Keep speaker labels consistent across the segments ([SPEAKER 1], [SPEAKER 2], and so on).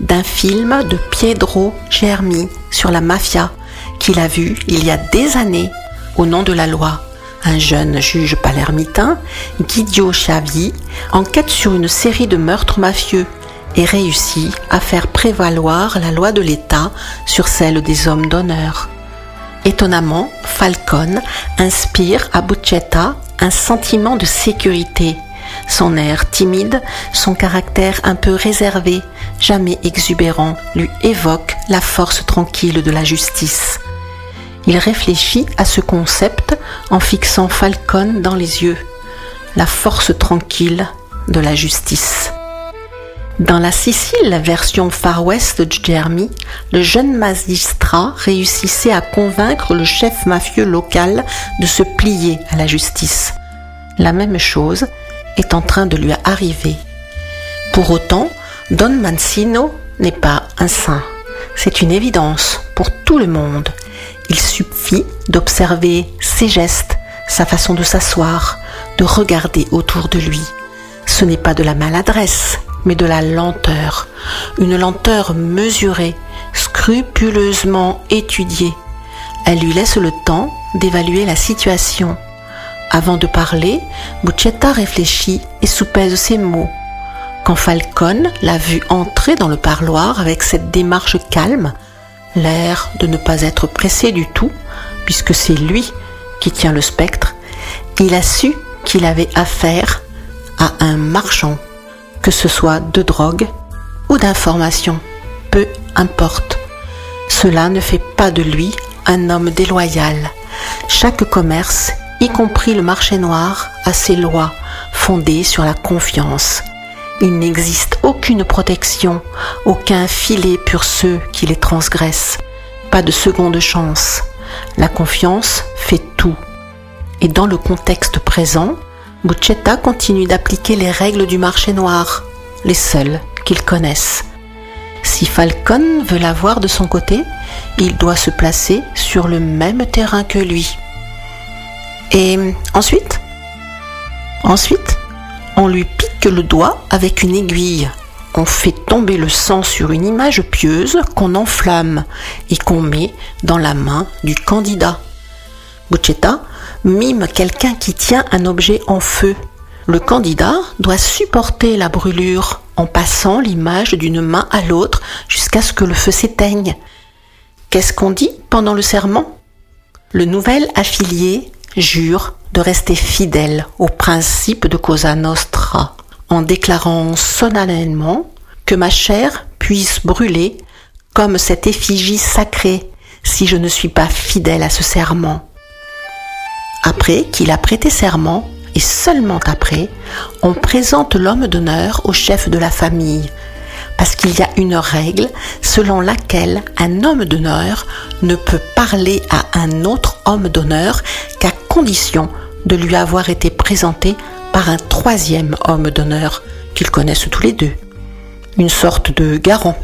[SPEAKER 1] d'un film de Pietro Germi sur la mafia qu'il a vu il y a des années au nom de la loi. Un jeune juge palermitain, Guido Chiavi, enquête sur une série de meurtres mafieux et réussit à faire prévaloir la loi de l'État sur celle des hommes d'honneur. Étonnamment, Falcone inspire à Buscetta un sentiment de sécurité. Son air timide, son caractère un peu réservé, jamais exubérant, lui évoque la force tranquille de la justice. Il réfléchit à ce concept en fixant Falcone dans les yeux, la force tranquille de la justice. Dans la Sicile, version Far West de Germi, le jeune magistrat réussissait à convaincre le chef mafieux local de se plier à la justice. La même chose est en train de lui arriver. Pour autant, Don Mancino n'est pas un saint. C'est une évidence pour tout le monde. Il suffit d'observer ses gestes, sa façon de s'asseoir, de regarder autour de lui. Ce n'est pas de la maladresse, mais de la lenteur. Une lenteur mesurée, scrupuleusement étudiée. Elle lui laisse le temps d'évaluer la situation. Avant de parler, Buscetta réfléchit et soupèse ses mots. Quand Falcone l'a vu entrer dans le parloir avec cette démarche calme, l'air de ne pas être pressé du tout, puisque c'est lui qui tient le spectre, il a su qu'il avait affaire à un marchand, que ce soit de drogue ou d'informations, peu importe. Cela ne fait pas de lui un homme déloyal. Chaque commerce, y compris le marché noir, a ses lois fondées sur la confiance. Il n'existe aucune protection, aucun filet pour ceux qui les transgressent. Pas de seconde chance. La confiance fait tout. Et dans le contexte présent, Buscetta continue d'appliquer les règles du marché noir, les seules qu'il connaisse. Si Falcone veut l'avoir de son côté, il doit se placer sur le même terrain que lui. Et ensuite, on lui pique le doigt avec une aiguille. On fait tomber le sang sur une image pieuse qu'on enflamme et qu'on met dans la main du candidat. Buscetta mime quelqu'un qui tient un objet en feu. Le candidat doit supporter la brûlure en passant l'image d'une main à l'autre jusqu'à ce que le feu s'éteigne. Qu'est-ce qu'on dit pendant le serment ? Le nouvel affilié jure de rester fidèle au principe de Cosa Nostra, en déclarant solennellement que ma chair puisse brûler comme cette effigie sacrée si je ne suis pas fidèle à ce serment. Après qu'il a prêté serment, et seulement après, on présente l'homme d'honneur au chef de la famille, parce qu'il y a une règle selon laquelle un homme d'honneur ne peut parler à un autre homme d'honneur qu'à condition de lui avoir été présenté par un troisième homme d'honneur qu'ils connaissent tous les deux, une sorte de garant.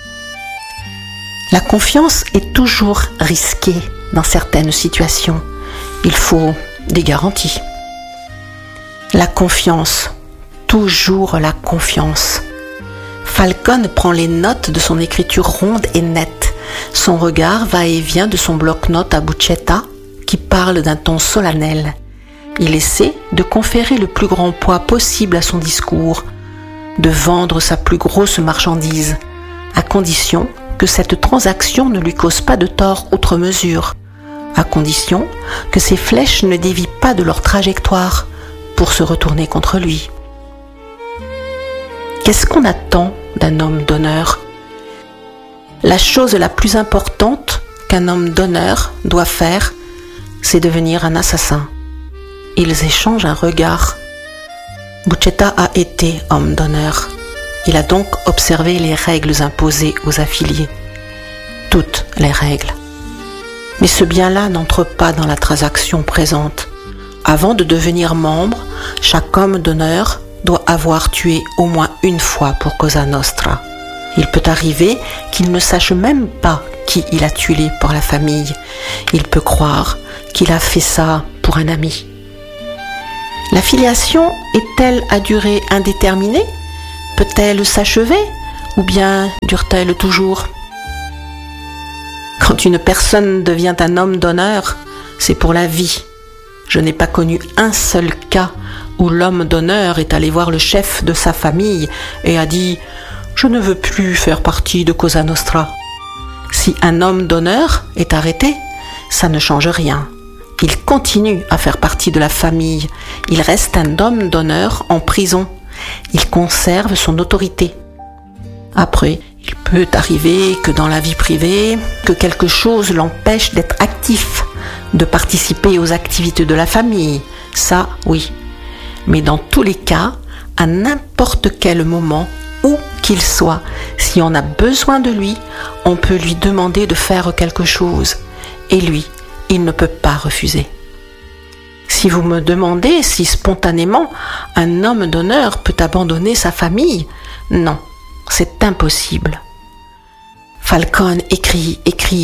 [SPEAKER 1] La confiance est toujours risquée dans certaines situations. Il faut des garanties. La confiance, toujours la confiance. Falcone prend les notes de son écriture ronde et nette. Son regard va et vient de son bloc-notes à Buscetta, qui parle d'un ton solennel. Il essaie de conférer le plus grand poids possible à son discours, de vendre sa plus grosse marchandise, à condition que cette transaction ne lui cause pas de tort outre mesure, à condition que ses flèches ne dévient pas de leur trajectoire pour se retourner contre lui. Qu'est-ce qu'on attend d'un homme d'honneur ? La chose la plus importante qu'un homme d'honneur doit faire, c'est devenir un assassin. Ils échangent un regard. Buscetta a été homme d'honneur. Il a donc observé les règles imposées aux affiliés. Toutes les règles. Mais ce bien-là n'entre pas dans la transaction présente. Avant de devenir membre, chaque homme d'honneur doit avoir tué au moins une fois pour Cosa Nostra. Il peut arriver qu'il ne sache même pas qui il a tué pour la famille. Il peut croire qu'il a fait ça pour un ami. L'affiliation est-elle à durée indéterminée ? Peut-elle s'achever ou bien dure-t-elle toujours? Quand une personne devient un homme d'honneur, c'est pour la vie. Je n'ai pas connu un seul cas où l'homme d'honneur est allé voir le chef de sa famille et a dit « Je ne veux plus faire partie de Cosa Nostra ». Si un homme d'honneur est arrêté, ça ne change rien. Il continue à faire partie de la famille. Il reste un homme d'honneur en prison. Il conserve son autorité. Après, il peut arriver que dans la vie privée, que quelque chose l'empêche d'être actif, de participer aux activités de la famille. Ça, oui. Mais dans tous les cas, à n'importe quel moment, où qu'il soit, si on a besoin de lui, on peut lui demander de faire quelque chose. Et lui, il ne peut pas refuser. Si vous me demandez si spontanément un homme d'honneur peut abandonner sa famille, non, c'est impossible. Falcone écrit.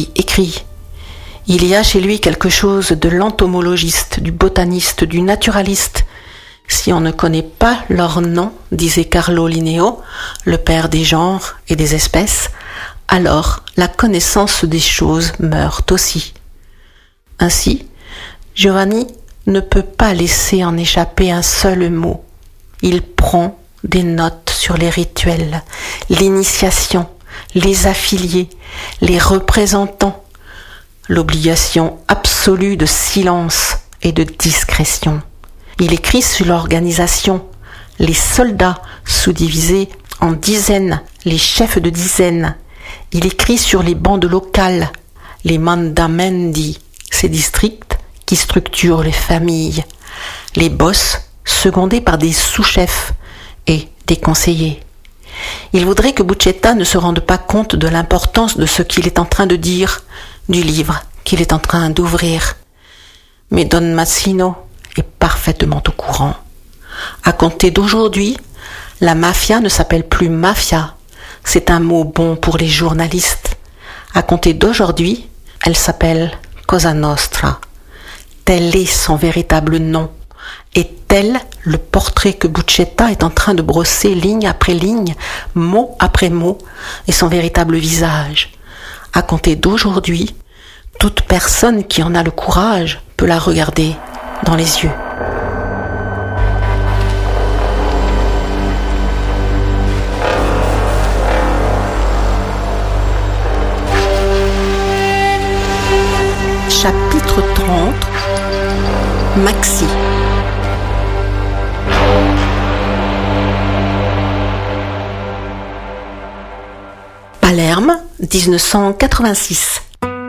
[SPEAKER 1] Il y a chez lui quelque chose de l'entomologiste, du botaniste, du naturaliste. Si on ne connaît pas leur nom, disait Carlo Linneo, le père des genres et des espèces, alors la connaissance des choses meurt aussi. Ainsi, Giovanni ne peut pas laisser en échapper un seul mot. Il prend des notes sur les rituels, l'initiation, les affiliés, les représentants, l'obligation absolue de silence et de discrétion. Il écrit sur l'organisation, les soldats sous-divisés en dizaines, les chefs de dizaines. Il écrit sur les bandes locales, les mandamendi, ces districts qui structurent les familles, les boss secondés par des sous-chefs et des conseillers. Il voudrait que Buscetta ne se rende pas compte de l'importance de ce qu'il est en train de dire, du livre qu'il est en train d'ouvrir. Mais Don Massino est parfaitement au courant. À compter d'aujourd'hui, la mafia ne s'appelle plus mafia. C'est un mot bon pour les journalistes. À compter d'aujourd'hui, elle s'appelle Cosa Nostra. Tel est son véritable nom. Et tel le portrait que Buscetta est en train de brosser ligne après ligne, mot après mot, est son véritable visage. À compter d'aujourd'hui, toute personne qui en a le courage peut la regarder dans les yeux. Chapitre 30. Maxi. Palerme, 1986.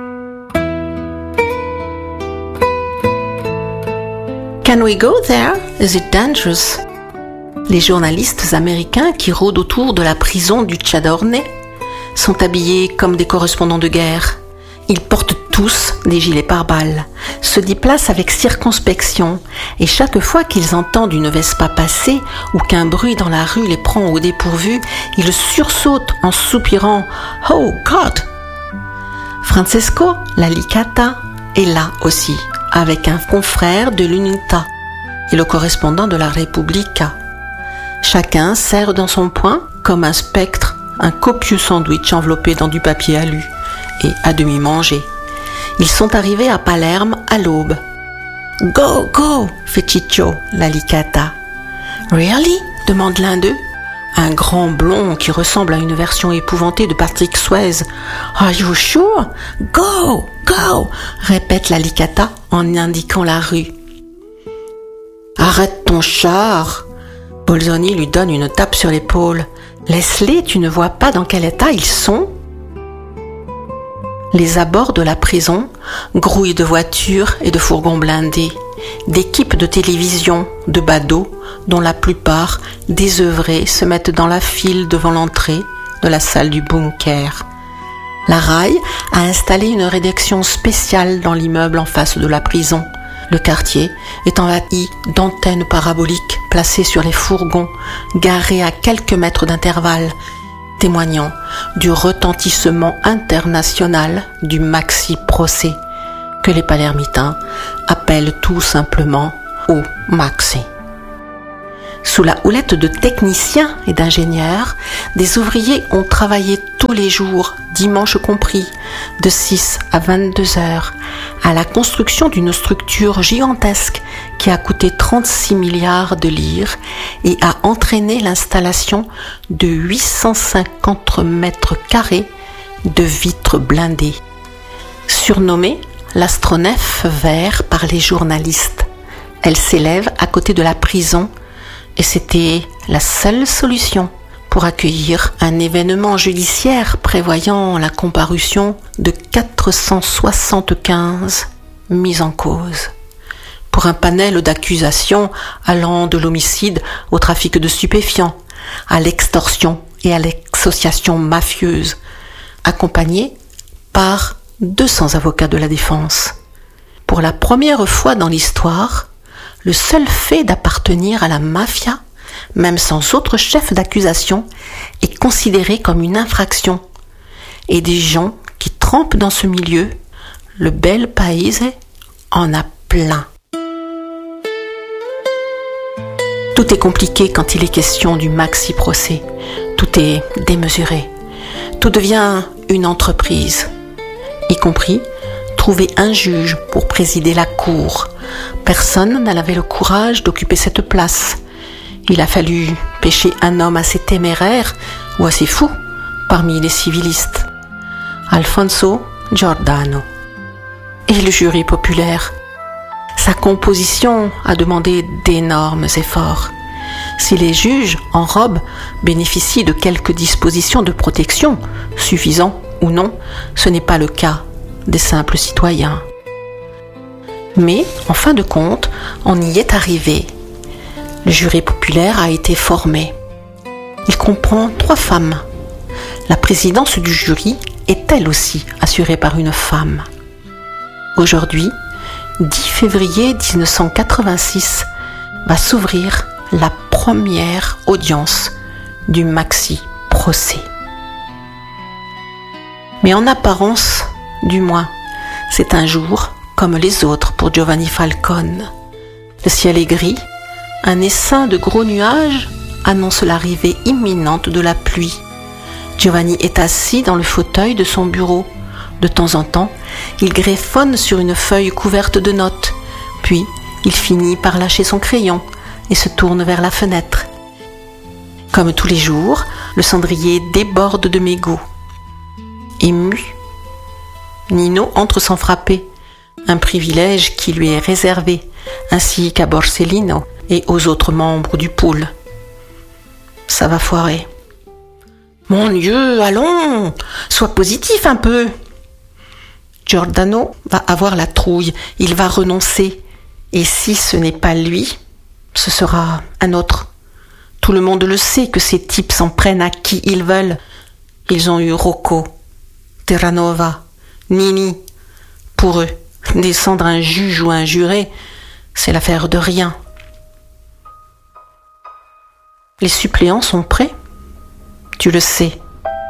[SPEAKER 1] Can we go there? Is it dangerous? Les journalistes américains qui rôdent autour de la prison du Ciadorne sont habillés comme des correspondants de guerre. Ils portent tous des gilets pare-balles, se déplacent avec circonspection et chaque fois qu'ils entendent une Vespa passer ou qu'un bruit dans la rue les prend au dépourvu, ils sursautent en soupirant « Oh God !» Francesco Lalicata est là aussi, avec un confrère de l'UNITA et le correspondant de la Repubblica. Chacun serre dans son poing, comme un spectre, un copieux sandwich enveloppé dans du papier alu et à demi mangé. Ils sont arrivés à Palerme à l'aube. « Go, go !» fait Ciccio Lalicata. « Really ?» demande l'un d'eux, un grand blond qui ressemble à une version épouvantée de Patrick Swayze. « Are you sure? Go, go !» répète Lalicata en indiquant la rue. « Arrête ton char !» Bolzoni lui donne une tape sur l'épaule. « Laisse-les, tu ne vois pas dans quel état ils sont ?» Les abords de la prison grouillent de voitures et de fourgons blindés, d'équipes de télévision, de badauds, dont la plupart, désœuvrés, se mettent dans la file devant l'entrée de la salle du bunker. La RAI a installé une rédaction spéciale dans l'immeuble en face de la prison. Le quartier est envahi d'antennes paraboliques placées sur les fourgons, garés à quelques mètres d'intervalle, témoignant du retentissement international du maxi-procès, que les palermitains appellent tout simplement au maxi. Sous la houlette de techniciens et d'ingénieurs, des ouvriers ont travaillé tous les jours, dimanche compris, de 6 à 22 heures, à la construction d'une structure gigantesque qui a coûté 36 milliards de lire et a entraîné l'installation de 850 mètres carrés de vitres blindées. Surnommée l'astronef vert par les journalistes, elle s'élève à côté de la prison et c'était la seule solution pour accueillir un événement judiciaire prévoyant la comparution de 475 mises en cause. Pour un panel d'accusations allant de l'homicide au trafic de stupéfiants, à l'extorsion et à l'association mafieuse, accompagné par 200 avocats de la défense. Pour la première fois dans l'histoire, le seul fait d'appartenir à la mafia, même sans autre chef d'accusation, est considéré comme une infraction. Et des gens qui trempent dans ce milieu, le bel paese en a plein. Tout est compliqué quand il est question du maxi-procès. Tout est démesuré. Tout devient une entreprise, y compris trouver un juge pour présider la cour. Personne n'avait le courage d'occuper cette place. Il a fallu pêcher un homme assez téméraire ou assez fou parmi les civilistes. Alfonso Giordano. Et le jury populaire. Sa composition a demandé d'énormes efforts. Si les juges en robe bénéficient de quelques dispositions de protection, suffisant ou non, ce n'est pas le cas des simples citoyens. Mais, en fin de compte, on y est arrivé. Le jury populaire a été formé. Il comprend 3 femmes. La présidence du jury est elle aussi assurée par une femme. Aujourd'hui, 10 février 1986, va s'ouvrir la première audience du maxi-procès. Mais en apparence, du moins, c'est un jour comme les autres pour Giovanni Falcone. Le ciel est gris, un essaim de gros nuages annonce l'arrivée imminente de la pluie. Giovanni est assis dans le fauteuil de son bureau. De temps en temps, il griffonne sur une feuille couverte de notes, puis il finit par lâcher son crayon et se tourne vers la fenêtre. Comme tous les jours, le cendrier déborde de mégots. Ému, Nino entre sans frapper, un privilège qui lui est réservé, ainsi qu'à Borsellino et aux autres membres du pool. Ça va foirer. Mon Dieu, allons, sois positif un peu. Giordano va avoir la trouille, il va renoncer. Et si ce n'est pas lui, ce sera un autre. Tout le monde le sait que ces types s'en prennent à qui ils veulent. Ils ont eu Rocco, Terranova, Nini. Pour eux, descendre un juge ou un juré, c'est l'affaire de rien. Les suppléants sont prêts? Tu le sais.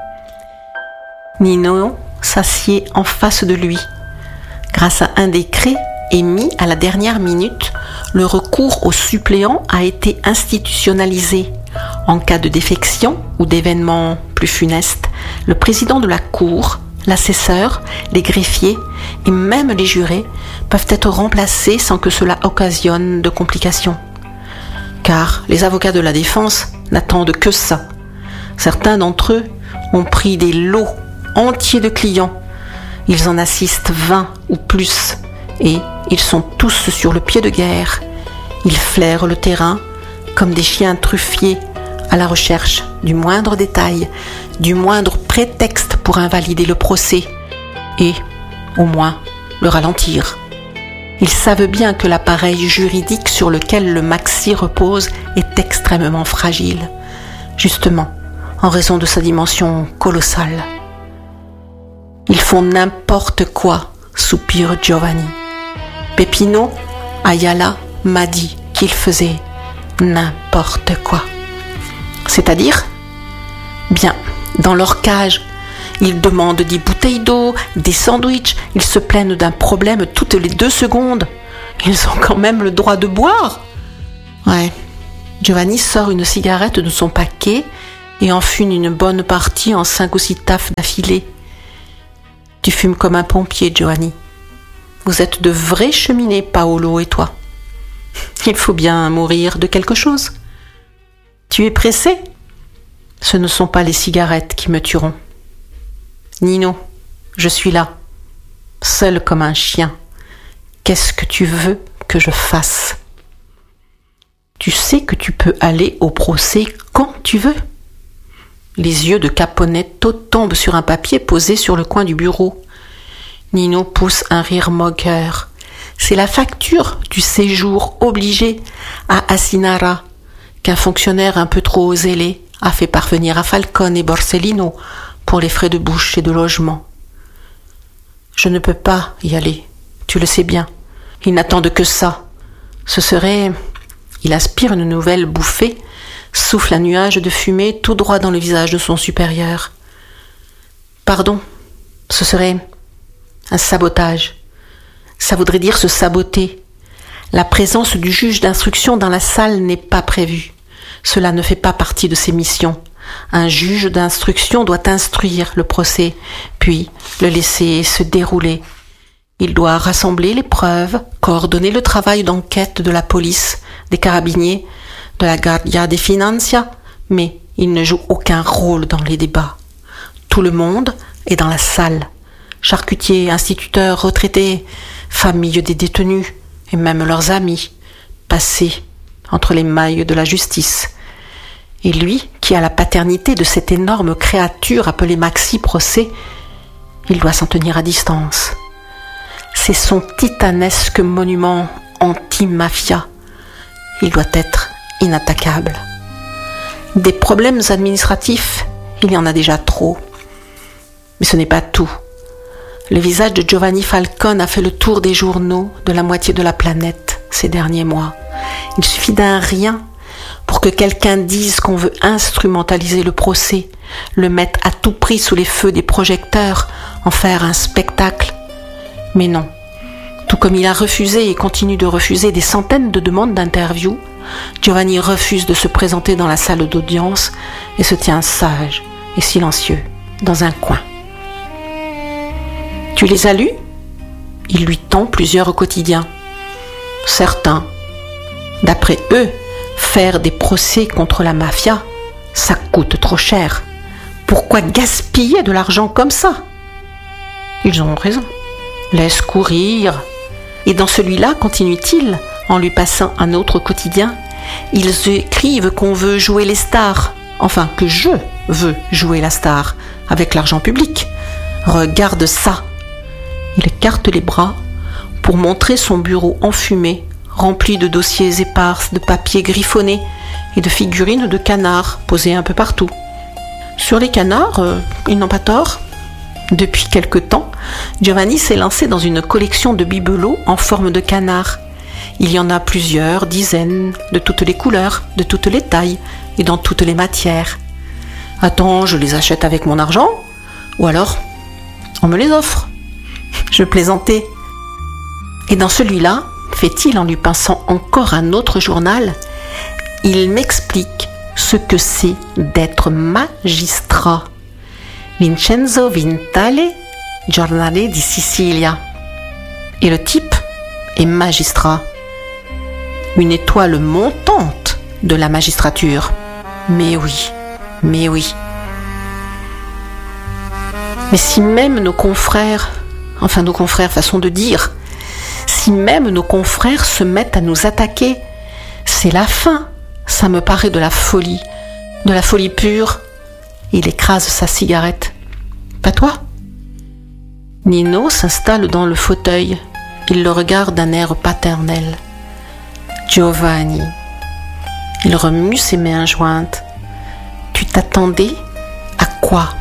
[SPEAKER 1] Nino s'assied en face de lui. Grâce à un décret émis à la dernière minute, le recours aux suppléants a été institutionnalisé. En cas de défection ou d'événement plus funeste, le président de la cour, l'assesseur, les greffiers et même les jurés peuvent être remplacés sans que cela occasionne de complications. Car les avocats de la défense n'attendent que ça. Certains d'entre eux ont pris des lots entiers de clients. Ils en assistent 20 ou plus et ils sont tous sur le pied de guerre. Ils flairent le terrain comme des chiens truffiers à la recherche du moindre détail, du moindre prétexte pour invalider le procès et, au moins, le ralentir. Ils savent bien que l'appareil juridique sur lequel le maxi repose est extrêmement fragile, justement en raison de sa dimension colossale. Ils font n'importe quoi, soupire Giovanni. Peppino Ayala m'a dit qu'ils faisaient n'importe quoi. C'est-à-dire, bien, dans leur cage, ils demandent des bouteilles d'eau, des sandwichs, ils se plaignent d'un problème toutes les 2 secondes. Ils ont quand même le droit de boire. Ouais, Giovanni sort une cigarette de son paquet et en fume une bonne partie en 5 ou 6 taffes d'affilée. Tu fumes comme un pompier, Giovanni. Vous êtes de vrais cheminées, Paolo et toi. Il faut bien mourir de quelque chose. Tu es pressé? Ce ne sont pas les cigarettes qui me tueront. Nino, je suis là, seul comme un chien. Qu'est-ce que tu veux que je fasse? Tu sais que tu peux aller au procès quand tu veux. Les yeux de Caponetto tombent sur un papier posé sur le coin du bureau. Nino pousse un rire moqueur. C'est la facture du séjour obligé à Asinara qu'un fonctionnaire un peu trop zélé a fait parvenir à Falcone et Borsellino pour les frais de bouche et de logement. Je ne peux pas y aller, tu le sais bien. Ils n'attendent que ça. Ce serait... Il aspire une nouvelle bouffée, souffle un nuage de fumée tout droit dans le visage de son supérieur. Pardon, ce serait un sabotage. Ça voudrait dire se saboter. La présence du juge d'instruction dans la salle n'est pas prévue. Cela ne fait pas partie de ses missions. Un juge d'instruction doit instruire le procès, puis le laisser se dérouler. Il doit rassembler les preuves, coordonner le travail d'enquête de la police, des carabiniers, de la Guardia di Finanza, mais il ne joue aucun rôle dans les débats. Tout le monde est dans la salle. Charcutiers, instituteurs, retraités, familles des détenus, et même leurs amis, passés entre les mailles de la justice. Et lui, qui a la paternité de cette énorme créature appelée Maxi Procès, il doit s'en tenir à distance. C'est son titanesque monument anti-mafia. Il doit être inattaquable. Des problèmes administratifs, il y en a déjà trop. Mais ce n'est pas tout. Le visage de Giovanni Falcone a fait le tour des journaux de la moitié de la planète ces derniers mois. Il suffit d'un rien pour que quelqu'un dise qu'on veut instrumentaliser le procès, le mettre à tout prix sous les feux des projecteurs, en faire un spectacle. Mais non. Tout comme il a refusé et continue de refuser des centaines de demandes d'interview, Giovanni refuse de se présenter dans la salle d'audience et se tient sage et silencieux dans un coin. Tu les as lus? Il lui tend plusieurs quotidiens. Certains. D'après eux, faire des procès contre la mafia, ça coûte trop cher. Pourquoi gaspiller de l'argent comme ça? Ils ont raison. Laisse courir. Et dans celui-là, continue-t-il, en lui passant un autre quotidien, ils écrivent qu'on veut jouer les stars. Enfin, que je veux jouer la star avec l'argent public. Regarde ça. Il écarte les bras pour montrer son bureau enfumé, rempli de dossiers épars, de papiers griffonnés et de figurines de canards posées un peu partout. Sur les canards, ils n'ont pas tort. Depuis quelque temps, Giovanni s'est lancé dans une collection de bibelots en forme de canard. Il y en a plusieurs dizaines, de toutes les couleurs, de toutes les tailles et dans toutes les matières. Attends, je les achète avec mon argent? Ou alors, on me les offre? Je plaisantais. Et dans celui-là, fait-il en lui pinçant encore un autre journal, il m'explique ce que c'est d'être magistrat. Vincenzo Vitale, Giornale di Sicilia. Et le type est magistrat. Une étoile montante de la magistrature. Mais oui, mais oui. Mais si même nos confrères, façon de dire, si même nos confrères se mettent à nous attaquer, c'est la fin. Ça me paraît de la folie pure. Il écrase sa cigarette. Pas toi? Nino s'installe dans le fauteuil. Il le regarde d'un air paternel. Giovanni. Il remue ses mains jointes. Tu t'attendais à quoi?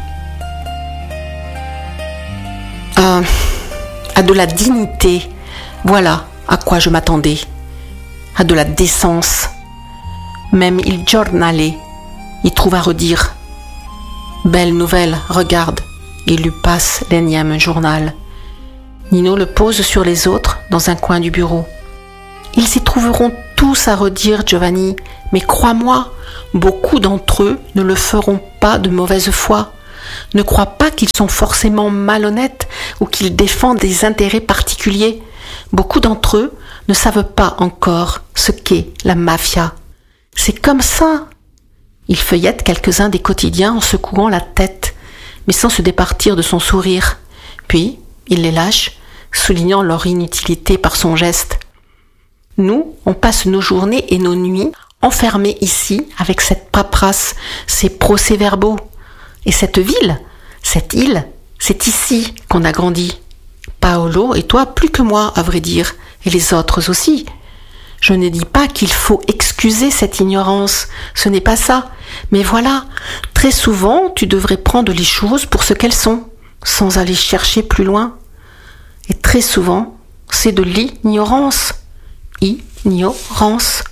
[SPEAKER 1] À de la dignité. Voilà à quoi je m'attendais. À de la décence. Même il giornale y trouve à redire. Belle nouvelle, regarde. Il lui passe l'énième journal. Nino le pose sur les autres dans un coin du bureau. Ils y trouveront tout tous à redire, Giovanni, mais crois-moi, beaucoup d'entre eux ne le feront pas de mauvaise foi. Ne crois pas qu'ils sont forcément malhonnêtes ou qu'ils défendent des intérêts particuliers. Beaucoup d'entre eux ne savent pas encore ce qu'est la mafia. C'est comme ça. Il feuillette quelques-uns des quotidiens en secouant la tête, mais sans se départir de son sourire. Puis, il les lâche, soulignant leur inutilité par son geste. Nous, on passe nos journées et nos nuits enfermés ici avec cette paperasse, ces procès-verbaux. Et cette ville, cette île, c'est ici qu'on a grandi. Paolo et toi plus que moi, à vrai dire, et les autres aussi. Je ne dis pas qu'il faut excuser cette ignorance, ce n'est pas ça. Mais voilà, très souvent, tu devrais prendre les choses pour ce qu'elles sont, sans aller chercher plus loin. Et très souvent, c'est de l'ignorance. Ignorance.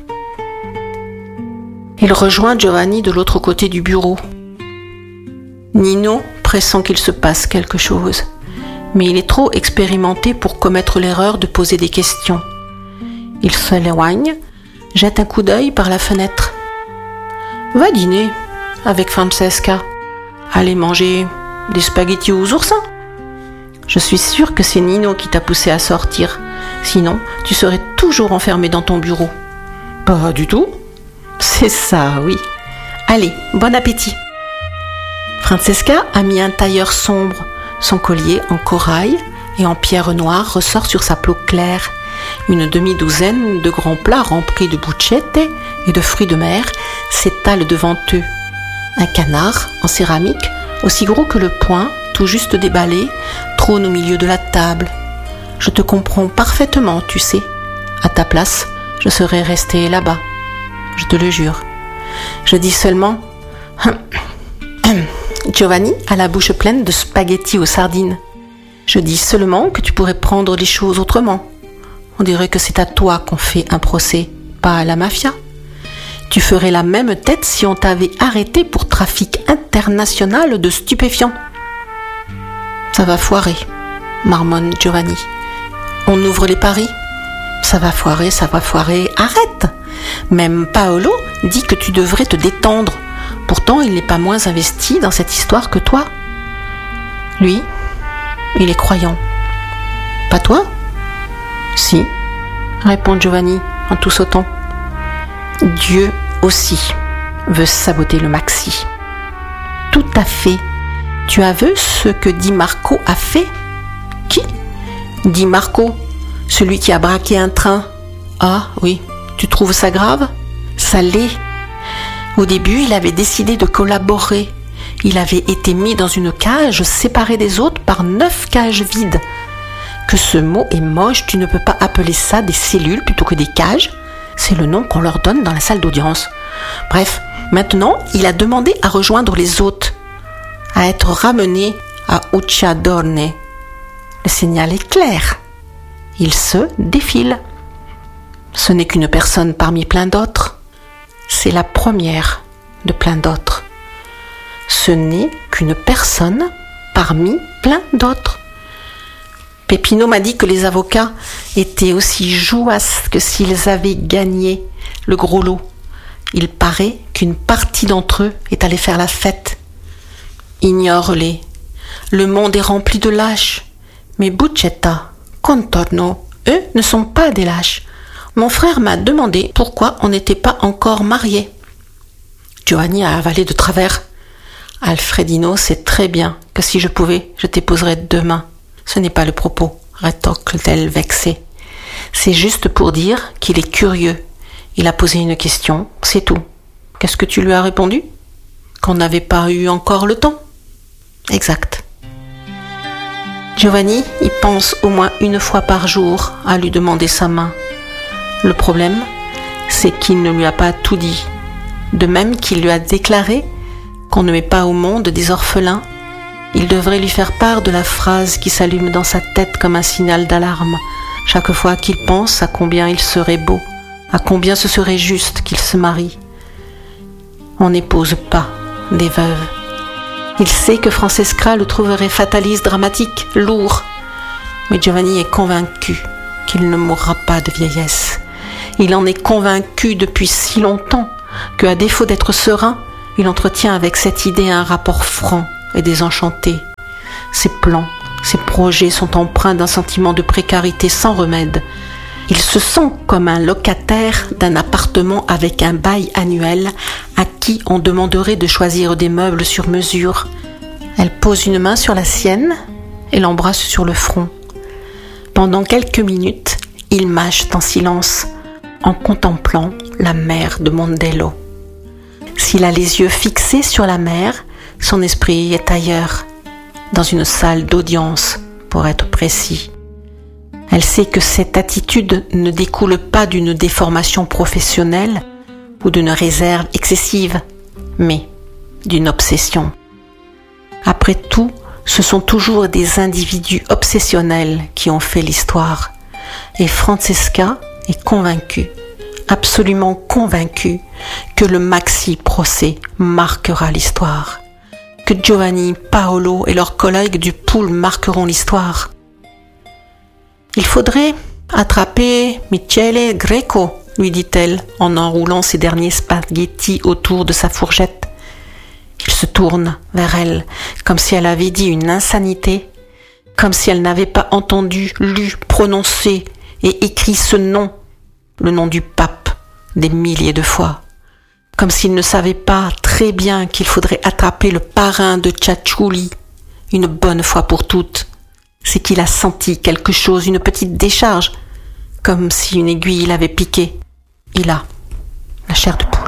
[SPEAKER 1] Il rejoint Giovanni de l'autre côté du bureau. Nino pressent qu'il se passe quelque chose, mais il est trop expérimenté pour commettre l'erreur de poser des questions. Il s'éloigne, jette un coup d'œil par la fenêtre. Va dîner avec Francesca. Allez manger des spaghettis aux oursins. Je suis sûre que c'est Nino qui t'a poussé à sortir. Sinon, tu serais toujours enfermé dans ton bureau. Pas du tout. C'est ça, oui. Allez, bon appétit. Francesca a mis un tailleur sombre. Son collier en corail et en pierre noire ressort sur sa peau claire. Une demi-douzaine de grands plats remplis de bucchette et de fruits de mer s'étalent devant eux. Un canard en céramique, aussi gros que le poing, tout juste déballé, trône au milieu de la table. Je te comprends parfaitement, tu sais. À ta place, je serais restée là-bas. Je te le jure. Je dis seulement... Giovanni a la bouche pleine de spaghettis aux sardines. Je dis seulement que tu pourrais prendre les choses autrement. On dirait que c'est à toi qu'on fait un procès, pas à la mafia. Tu ferais la même tête si on t'avait arrêté pour trafic international de stupéfiants. Ça va foirer, marmonne Giovanni. On ouvre les paris. Ça va foirer, arrête. Même Paolo dit que tu devrais te détendre. Pourtant, il n'est pas moins investi dans cette histoire que toi. Lui, il est croyant. Pas toi ? Si, répond Giovanni en tout sautant. Dieu aussi veut saboter le maxi. Tout à fait. Tu as vu ce que Di Marco a fait ? Qui ? Di Marco, celui qui a braqué un train. Ah oui, tu trouves ça grave ? Ça l'est. Au début, il avait décidé de collaborer. Il avait été mis dans une cage séparée des autres par 9 cages vides. Que ce mot est moche, tu ne peux pas appeler ça des cellules plutôt que des cages. C'est le nom qu'on leur donne dans la salle d'audience. Bref, maintenant, il a demandé à rejoindre les autres, à être ramené à Ucciardone. Le signal est clair. Il se défile. Ce n'est qu'une personne parmi plein d'autres. C'est la première de plein d'autres. Ce n'est qu'une personne parmi plein d'autres. Peppino m'a dit que les avocats étaient aussi jouasses que s'ils avaient gagné le gros lot. Il paraît qu'une partie d'entre eux est allée faire la fête. Ignore-les. Le monde est rempli de lâches. Mais Bucetta, Contorno, eux ne sont pas des lâches. Mon frère m'a demandé pourquoi on n'était pas encore mariés. Giovanni a avalé de travers. Alfredino sait très bien que si je pouvais, je t'épouserais demain. Ce n'est pas le propos, rétorque-t-elle vexée. C'est juste pour dire qu'il est curieux. Il a posé une question, c'est tout. Qu'est-ce que tu lui as répondu ? Qu'on n'avait pas eu encore le temps. Exact. Giovanni y pense au moins une fois par jour à lui demander sa main. Le problème, c'est qu'il ne lui a pas tout dit. De même qu'il lui a déclaré qu'on ne met pas au monde des orphelins, il devrait lui faire part de la phrase qui s'allume dans sa tête comme un signal d'alarme, chaque fois qu'il pense à combien il serait beau, à combien ce serait juste qu'il se marie. On n'épouse pas des veuves. Il sait que Francesca le trouverait fataliste, dramatique, lourd. Mais Giovanni est convaincu qu'il ne mourra pas de vieillesse. Il en est convaincu depuis si longtemps que, à défaut d'être serein, il entretient avec cette idée un rapport franc et désenchanté. Ses plans, ses projets sont empreints d'un sentiment de précarité sans remède. Il se sent comme un locataire d'un appartement avec un bail annuel à qui on demanderait de choisir des meubles sur mesure. Elle pose une main sur la sienne et l'embrasse sur le front. Pendant quelques minutes, ils mâchent en silence en contemplant la mer de Mondello. S'il a les yeux fixés sur la mer, son esprit est ailleurs, dans une salle d'audience, pour être précis. Elle sait que cette attitude ne découle pas d'une déformation professionnelle ou d'une réserve excessive, mais d'une obsession. Après tout, ce sont toujours des individus obsessionnels qui ont fait l'histoire. Et Francesca est convaincue, absolument convaincue, que le maxi-procès marquera l'histoire, que Giovanni, Paolo et leurs collègues du pool marqueront l'histoire. Il faudrait attraper Michele Greco, lui dit-elle en enroulant ses derniers spaghettis autour de sa fourchette. Il se tourne vers elle, comme si elle avait dit une insanité, comme si elle n'avait pas entendu, lu, prononcé et écrit ce nom, le nom du pape, des milliers de fois. Comme s'il ne savait pas très bien qu'il faudrait attraper le parrain de Cianciulli une bonne fois pour toutes. C'est qu'il a senti quelque chose, une petite décharge, comme si une aiguille l'avait piqué. Il a la chair de poule.